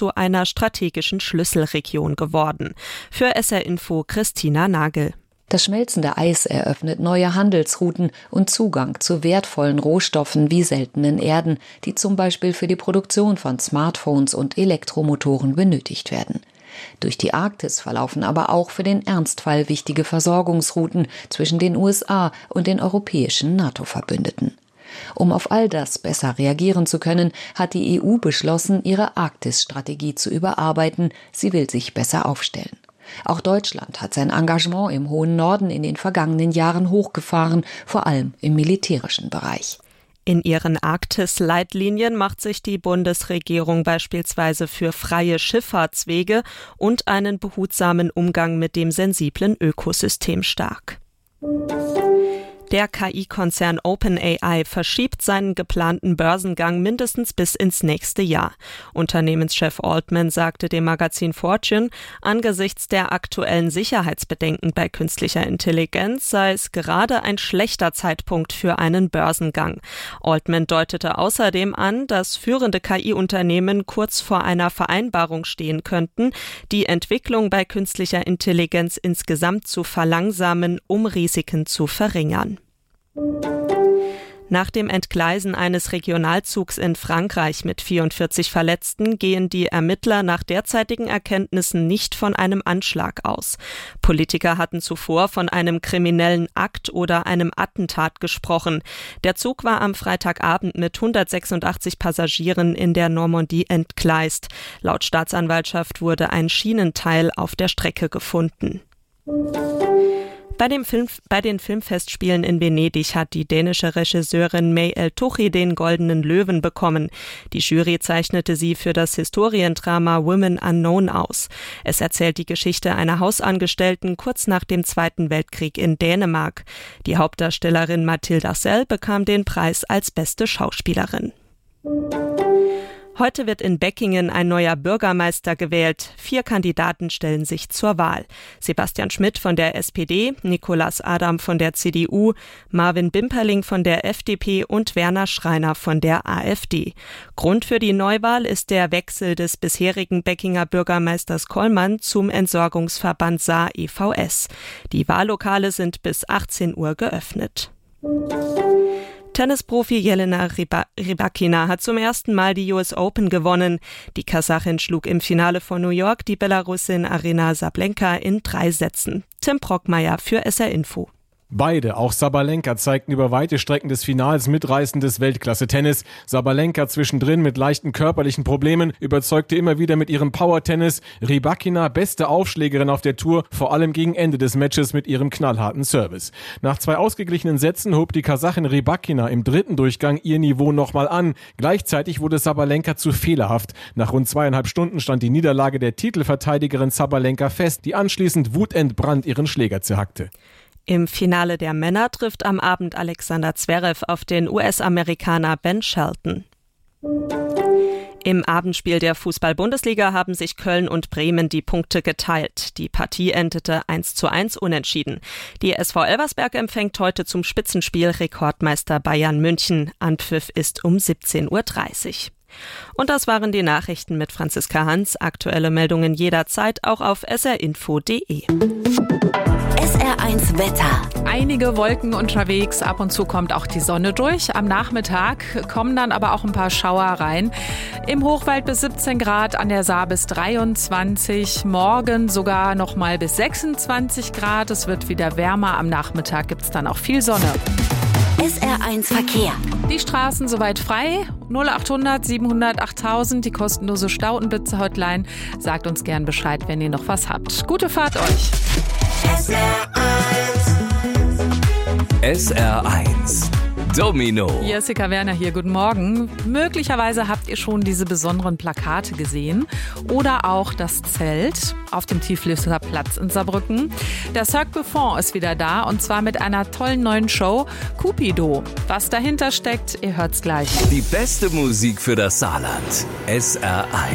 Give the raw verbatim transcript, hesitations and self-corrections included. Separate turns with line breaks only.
zu einer strategischen Schlüsselregion geworden. Für S R Info Christina Nagel.
Das schmelzende Eis eröffnet neue Handelsrouten und Zugang zu wertvollen Rohstoffen wie seltenen Erden, die zum Beispiel für die Produktion von Smartphones und Elektromotoren benötigt werden. Durch die Arktis verlaufen aber auch für den Ernstfall wichtige Versorgungsrouten zwischen den U S A und den europäischen NATO-Verbündeten. Um auf all das besser reagieren zu können, hat die E U beschlossen, ihre Arktis-Strategie zu überarbeiten. Sie will sich besser aufstellen. Auch Deutschland hat sein Engagement im hohen Norden in den vergangenen Jahren hochgefahren, vor allem im militärischen Bereich.
In ihren Arktis-Leitlinien macht sich die Bundesregierung beispielsweise für freie Schifffahrtswege und einen behutsamen Umgang mit dem sensiblen Ökosystem stark. Der K I-Konzern OpenAI verschiebt seinen geplanten Börsengang mindestens bis ins nächste Jahr. Unternehmenschef Altman sagte dem Magazin Fortune, angesichts der aktuellen Sicherheitsbedenken bei künstlicher Intelligenz sei es gerade ein schlechter Zeitpunkt für einen Börsengang. Altman deutete außerdem an, dass führende K I-Unternehmen kurz vor einer Vereinbarung stehen könnten, die Entwicklung bei künstlicher Intelligenz insgesamt zu verlangsamen, um Risiken zu verringern. Nach dem Entgleisen eines Regionalzugs in Frankreich mit vierundvierzig Verletzten gehen die Ermittler nach derzeitigen Erkenntnissen nicht von einem Anschlag aus. Politiker hatten zuvor von einem kriminellen Akt oder einem Attentat gesprochen. Der Zug war am Freitagabend mit hundertsechsundachtzig Passagieren in der Normandie entgleist. Laut Staatsanwaltschaft wurde ein Schienenteil auf der Strecke gefunden. Bei, dem Film, bei den Filmfestspielen in Venedig hat die dänische Regisseurin May El-Touchi den Goldenen Löwen bekommen. Die Jury zeichnete sie für das Historiendrama Women Unknown aus. Es erzählt die Geschichte einer Hausangestellten kurz nach dem Zweiten Weltkrieg in Dänemark. Die Hauptdarstellerin Mathilde Arcel bekam den Preis als beste Schauspielerin. Heute wird in Beckingen ein neuer Bürgermeister gewählt. Vier Kandidaten stellen sich zur Wahl. Sebastian Schmidt von der S P D, Nicolas Adam von der C D U, Marvin Bimperling von der F D P und Werner Schreiner von der A f D. Grund für die Neuwahl ist der Wechsel des bisherigen Beckinger Bürgermeisters Kollmann zum Entsorgungsverband Saar E V S. Die Wahllokale sind bis achtzehn Uhr geöffnet. Tennisprofi Jelena Rybakina hat zum ersten Mal die U S Open gewonnen. Die Kasachin schlug im Finale von New York die Belarusin Aryna Sablenka in drei Sätzen. Tim Brockmeier für S R Info.
Beide, auch Sabalenka, zeigten über weite Strecken des Finals mitreißendes Weltklasse-Tennis. Sabalenka zwischendrin mit leichten körperlichen Problemen, überzeugte immer wieder mit ihrem Power-Tennis. Rybakina, beste Aufschlägerin auf der Tour, vor allem gegen Ende des Matches mit ihrem knallharten Service. Nach zwei ausgeglichenen Sätzen hob die Kasachin Rybakina im dritten Durchgang ihr Niveau nochmal an. Gleichzeitig wurde Sabalenka zu fehlerhaft. Nach rund zweieinhalb Stunden stand die Niederlage der Titelverteidigerin Sabalenka fest, die anschließend wutentbrannt ihren Schläger zerhackte.
Im Finale der Männer trifft am Abend Alexander Zverev auf den U S-Amerikaner Ben Shelton. Im Abendspiel der Fußball-Bundesliga haben sich Köln und Bremen die Punkte geteilt. Die Partie endete eins zu eins unentschieden. Die S V Elversberg empfängt heute zum Spitzenspiel Rekordmeister Bayern München. Anpfiff ist um siebzehn Uhr dreißig. Und das waren die Nachrichten mit Franziska Hans. Aktuelle Meldungen jederzeit auch auf s r info punkt d e.
S R eins Wetter.
Einige Wolken unterwegs, ab und zu kommt auch die Sonne durch. Am Nachmittag kommen dann aber auch ein paar Schauer rein. Im Hochwald bis siebzehn Grad, an der Saar bis dreiundzwanzig, morgen sogar noch mal bis sechsundzwanzig Grad. Es wird wieder wärmer, am Nachmittag gibt es dann auch viel Sonne.
S R eins Verkehr.
Die Straßen soweit frei. null achthundert siebenhundert achttausend, die kostenlose Stautenblitze-Hotline. Sagt uns gern Bescheid, wenn ihr noch was habt. Gute Fahrt euch.
S R eins.
S R eins. Domino.
Jessica Werner hier, guten Morgen. Möglicherweise habt ihr schon diese besonderen Plakate gesehen oder auch das Zelt auf dem Tieflifter Platz in Saarbrücken. Der Cirque Buffon ist wieder da und zwar mit einer tollen neuen Show, Cupido. Was dahinter steckt, ihr hört's gleich.
Die beste Musik für das Saarland. S R eins.